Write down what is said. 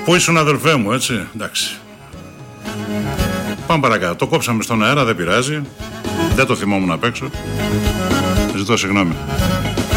Πού ήσουν αδελφέ μου, έτσι, εντάξει. Πάμε παρακάτω. Το κόψαμε στον αέρα, δεν πειράζει. Δεν το θυμόμουν απ' έξω. Ζητώ συγγνώμη.